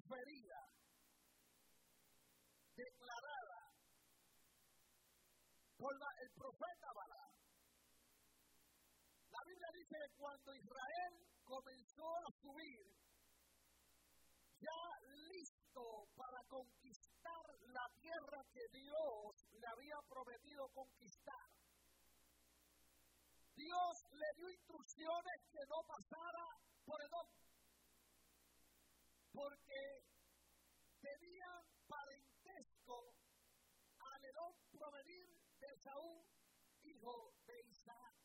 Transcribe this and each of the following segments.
proferida, declarada por el profeta Balaam. La Biblia dice que cuando Israel comenzó a subir, ya listo para conquistar la tierra que Dios le había prometido conquistar, Dios le dio instrucciones que no pasara por Edom, porque tenían parentesco al Edom provenir de Esaú, hijo de Isaac.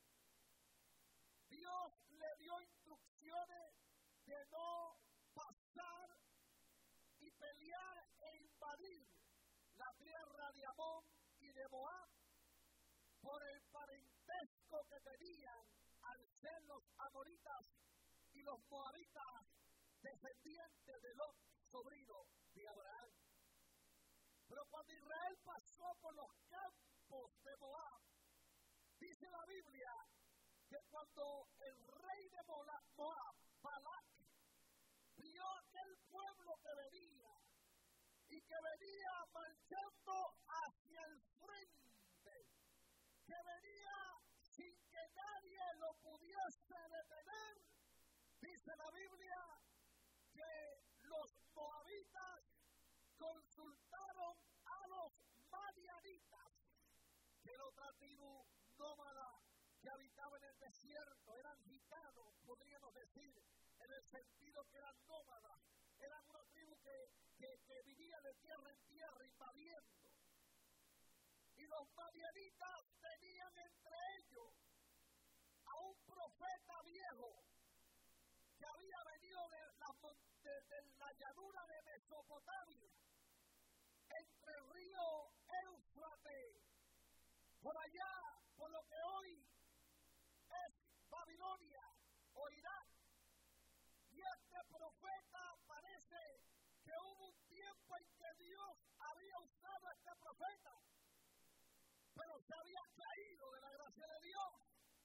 Dios le dio instrucciones de no pasar y pelear e invadir la tierra de Amón y de Moab por el parentesco que tenían al ser los amonitas y los moabitas descendientes de Lot, sobrino de Abraham. Pero cuando Israel pasó por los campos de Moab, dice la Biblia que cuando el rey de Moab, Balac, vio aquel pueblo que venía y que venía marchando hacia el frente, que venía sin que nadie lo pudiese detener, dice la Biblia que los moabitas consultaron a los madianitas, que era otra tribu nómada que habitaba en el desierto. Eran gitanos, podríamos decir, en el sentido que eran nómadas. Eran una tribu que vivía de tierra en tierra invadiendo. Y los madianitas tenían entre ellos a un profeta viejo que había venido de la llanura de Mesopotamia, entre el río Éufrates, por allá, por lo que hoy es Babilonia o Irak. Y este profeta parece que hubo un tiempo en que Dios había usado a este profeta, pero se había caído de la gracia de Dios.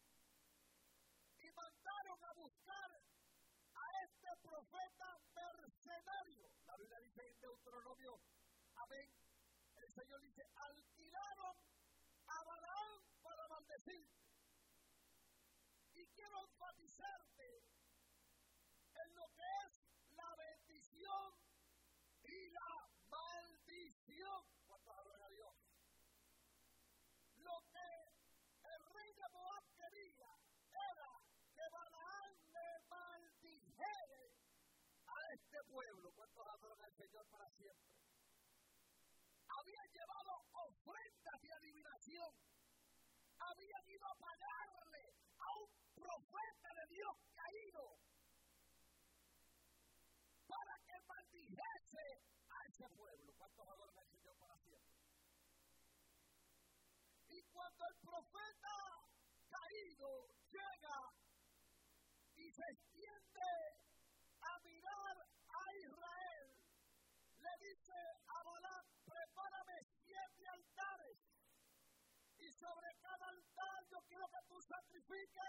Y mandaron a buscar a este profeta mercenario. La Biblia dice en Deuteronomio, amén, el Señor dice, alquilaron a Balaam para maldecirte. Y quiero enfatizarte en lo que es la bendición y la maldición. ¿Cuántos adoran a Dios? Lo que el rey de Moab quería era que Balaam le maldijere a este pueblo. ¿Cuántos adoran al Señor para siempre? Habían llevado ofrendas de adivinación. Habían ido a pagarle a un profeta de Dios caído para que maldijese a ese pueblo. ¿Cuántos adoran al Señor para siempre? Y cuando el profeta caído llega y se extiende a mirar a Israel, le dice a Balaam, prepárame 7 altares y sobre cada altar yo quiero que tú sacrifiques